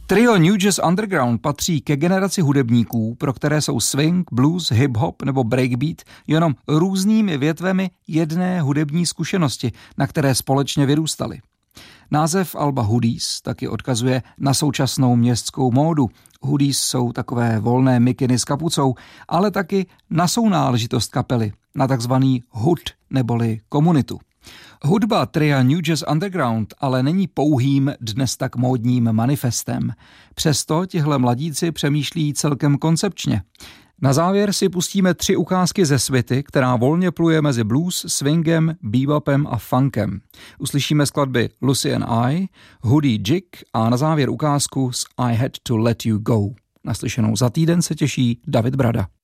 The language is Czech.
Trio New Jazz Underground patří ke generaci hudebníků, pro které jsou swing, blues, hip-hop nebo breakbeat jenom různými větvemi jedné hudební zkušenosti, na které společně vyrůstali. Název alba Hoodies taky odkazuje na současnou městskou módu. Hoodies jsou takové volné mikiny s kapucou, ale taky na sounáležitost kapely, na takzvaný hood neboli komunitu. Hudba tria New Jazz Underground ale není pouhým dnes tak módním manifestem. Přesto tihle mladíci přemýšlí celkem koncepčně. Na závěr si pustíme 3 ukázky ze svity, která volně pluje mezi blues, swingem, bebopem a funkem. Uslyšíme skladby Lucy and I, Hoodie Jig a na závěr ukázku z I Had to Let You Go. Naslyšenou za týden se těší David Brada.